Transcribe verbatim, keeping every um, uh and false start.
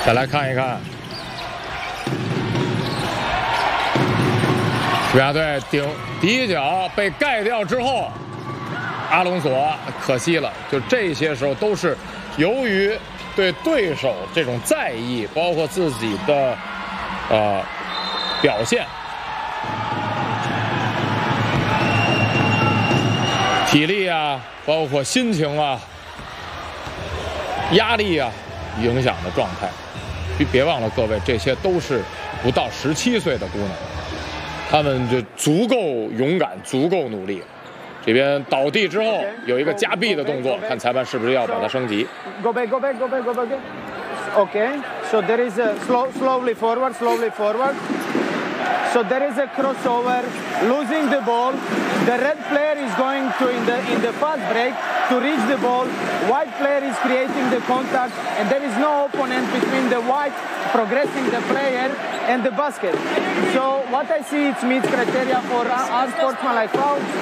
再来看一看，西班牙队顶第一脚被盖掉之后，阿隆索可惜了。就这些时候都是由于对对手这种在意，包括自己的呃表现、体力啊，包括心情啊、压力啊影响的状态。别别忘了，各位，这些都是不到十七岁的姑娘，她们就足够勇敢，足够努力。这边倒地之后有一个加臂的动作，看裁判是不是要把它升级。 Go back, go back, go back, go back. Okay, so there is a slow, slowly forward, slowly forward. So there is a crossover, losing the ball. The red player is going to in the in the fast break to reach the ball. White player is creating the contact, and there is no opponent between the white progressing the player and the basket. So what I see, it meets criteria for unsportsmanlike foul.